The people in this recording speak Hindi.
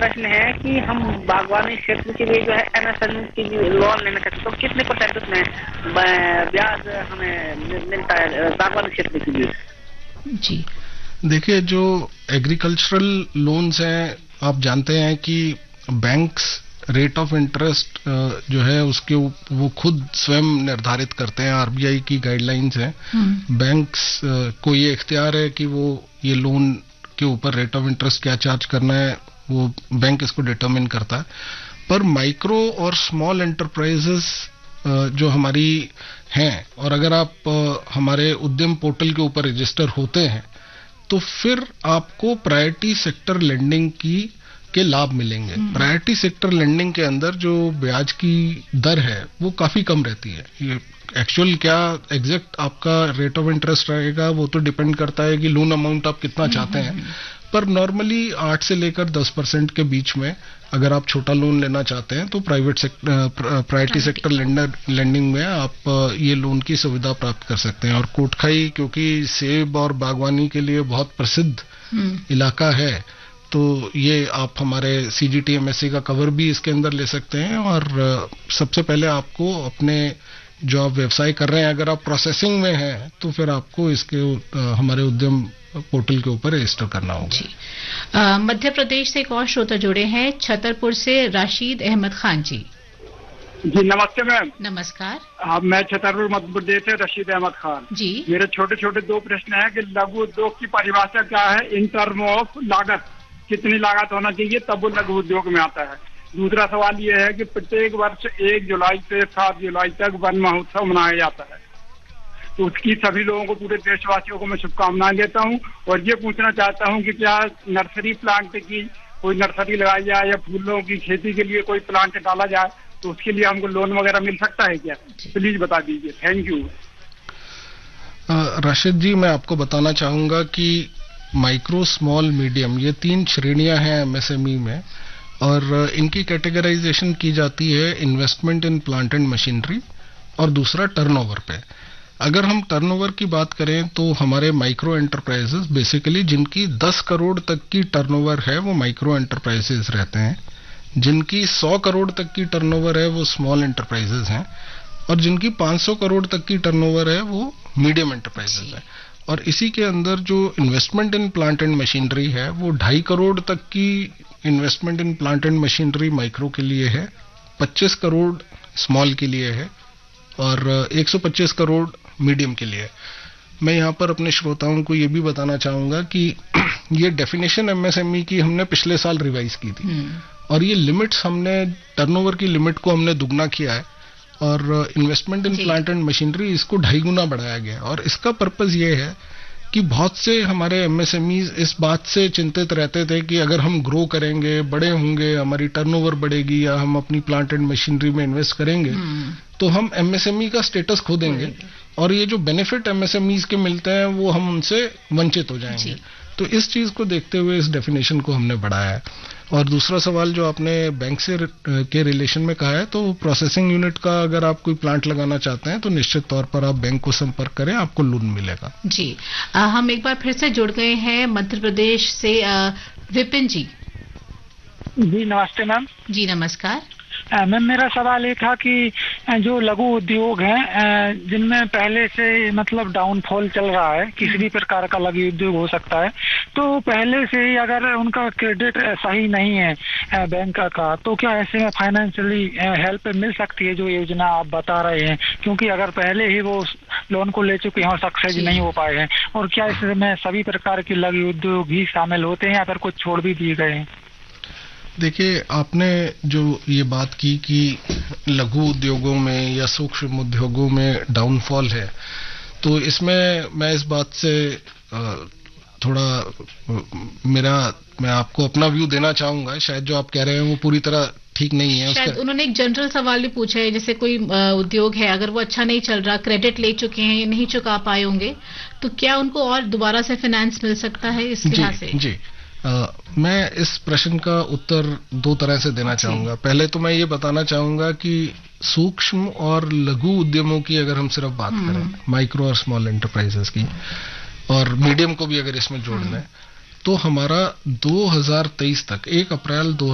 प्रश्न है कि हम बागवानी क्षेत्र के लिए जो है एमएसएमई के लिए लोन लेना चाहते हैं, तो कितने % उसमें ब्याज हमें मिलता है बागवानी क्षेत्र के लिए? जी देखिए, जो एग्रीकल्चरल लोन्स हैं, आप जानते हैं कि बैंक्स रेट ऑफ इंटरेस्ट जो है उसके वो खुद स्वयं निर्धारित करते हैं। आरबीआई की गाइडलाइंस है। बैंक्स को ये इख्तियार है कि वो ये लोन के ऊपर रेट ऑफ इंटरेस्ट क्या चार्ज करना है, वो बैंक इसको डिटरमिन करता है। पर माइक्रो और स्मॉल एंटरप्राइजेस जो हमारी हैं, और अगर आप हमारे उद्यम पोर्टल के ऊपर रजिस्टर होते हैं तो फिर आपको प्रायोरिटी सेक्टर लेंडिंग के लाभ मिलेंगे। प्रायोरिटी सेक्टर लेंडिंग के अंदर जो ब्याज की दर है वो काफी कम रहती है। ये एक्चुअल क्या एग्जैक्ट आपका रेट ऑफ इंटरेस्ट रहेगा वो तो डिपेंड करता है कि लोन अमाउंट आप कितना चाहते हैं, पर नॉर्मली 8 से लेकर 10% के बीच में अगर आप छोटा लोन लेना चाहते हैं तो प्रायोरिटी सेक्टर लेंडिंग में आप ये लोन की सुविधा प्राप्त कर सकते हैं। और कोटखाई क्योंकि सेब और बागवानी के लिए बहुत प्रसिद्ध इलाका है, तो ये आप हमारे CGT-MSE का कवर भी इसके अंदर ले सकते हैं। और सबसे पहले आपको अपने जो आप व्यवसाय कर रहे हैं, अगर आप प्रोसेसिंग में हैं तो फिर आपको इसके हमारे उद्यम पोर्टल के ऊपर रजिस्टर करना होगा। मध्य प्रदेश से एक और श्रोता जुड़े हैं, छतरपुर से राशिद अहमद खान जी। जी नमस्ते मैम। नमस्कार। मैं छतरपुर मध्य प्रदेश से रशीद अहमद खान जी। मेरे छोटे छोटे 2 प्रश्न है कि लघु उद्योग की परिभाषा क्या है इन टर्म ऑफ लागत, कितनी लागत होना चाहिए तब वो लघु उद्योग में आता है। दूसरा सवाल ये है कि प्रत्येक वर्ष 1 जुलाई से 7 जुलाई तक वन महोत्सव मनाया जाता है, तो उसकी सभी लोगों को, पूरे देशवासियों को मैं शुभकामनाएं देता हूं। और ये पूछना चाहता हूं कि क्या नर्सरी प्लांट की कोई नर्सरी लगाई जाए या फूलों की खेती के लिए कोई प्लांट डाला जाए तो उसके लिए हमको लोन वगैरह मिल सकता है क्या? प्लीज बता दीजिए। Thank you. राशिद जी, मैं आपको बताना चाहूंगा कि माइक्रो, स्मॉल, मीडियम ये 3 श्रेणियां हैं एमएसएमई में, और इनकी कैटेगराइजेशन की जाती है investment in plant and machinery और दूसरा टर्नओवर पे। अगर हम टर्नओवर की बात करें तो हमारे माइक्रो एंटरप्राइजेस बेसिकली जिनकी 10 करोड़ तक की टर्नओवर है वो माइक्रो एंटरप्राइजेस रहते हैं, जिनकी 100 करोड़ तक की टर्नओवर है वो स्मॉल एंटरप्राइजेस हैं, और जिनकी 500 करोड़ तक की टर्नओवर है वो मीडियम एंटरप्राइजेस है। और इसी के अंदर जो investment in plant and machinery है वो 2.5 करोड़ तक की investment in plant and machinery micro के लिए है, 25 करोड़ स्मॉल के लिए है और 125 करोड़ मीडियम के लिए। मैं यहाँ पर अपने श्रोताओं को ये भी बताना चाहूंगा कि ये डेफिनेशन एमएसएमई की हमने पिछले साल रिवाइज की थी, और ये लिमिट्स हमने टर्नओवर की लिमिट को हमने दुगना किया है, और investment in plant and machinery इसको 2.5 गुना बढ़ाया गया। और इसका पर्पस ये है कि बहुत से हमारे एमएसएमईज इस बात से चिंतित रहते थे कि अगर हम ग्रो करेंगे, बड़े होंगे, हमारी टर्नओवर बढ़ेगी या हम अपनी प्लांट एंड मशीनरी में इन्वेस्ट करेंगे तो हम एमएसएमई का स्टेटस खो देंगे, और ये जो बेनिफिट एमएसएमईज के मिलते हैं वो हम उनसे वंचित हो जाएंगे। तो इस चीज को देखते हुए इस डेफिनेशन को हमने बढ़ाया है। और दूसरा सवाल जो आपने बैंक से के रिलेशन में कहा है, तो प्रोसेसिंग यूनिट का अगर आप कोई प्लांट लगाना चाहते हैं तो निश्चित तौर पर आप बैंक को संपर्क करें, आपको लोन मिलेगा। जी हम एक बार फिर से जुड़ गए हैं मध्य प्रदेश से विपिन जी। जी नमस्ते मैम। जी नमस्कार। मैम मेरा सवाल ये था कि जो लघु उद्योग हैं जिनमें पहले से मतलब डाउनफॉल चल रहा है, किसी भी प्रकार का लघु उद्योग हो सकता है, तो पहले से ही अगर उनका क्रेडिट सही नहीं है बैंक का, तो क्या ऐसे में फाइनेंशियली हेल्प मिल सकती है जो योजना आप बता रहे हैं? क्योंकि अगर पहले ही वो लोन को ले चुके हैं, सक्सेस नहीं हो पाए हैं, और क्या इसमें सभी प्रकार के लघु उद्योग ही शामिल होते हैं या फिर कुछ छोड़ भी दिए गए हैं? देखिए, आपने जो ये बात की कि लघु उद्योगों में या सूक्ष्म उद्योगों में डाउनफॉल है, तो इसमें मैं इस बात से थोड़ा मैं आपको अपना व्यू देना चाहूंगा। शायद जो आप कह रहे हैं वो पूरी तरह ठीक नहीं है। शायद उन्होंने एक जनरल सवाल भी पूछा है, जैसे कोई उद्योग है, अगर वो अच्छा नहीं चल रहा, क्रेडिट ले चुके हैं या नहीं चुका पाए होंगे, तो क्या उनको और दोबारा से फाइनेंस मिल सकता है इस लिहाज से? जी मैं इस प्रश्न का उत्तर 2 तरह से देना चाहूंगा। पहले तो मैं ये बताना चाहूंगा कि सूक्ष्म और लघु उद्यमों की अगर हम सिर्फ बात करें, माइक्रो और स्मॉल एंटरप्राइजेस की, और मीडियम को भी अगर इसमें जोड़ लें, तो हमारा 2023 तक 1 अप्रैल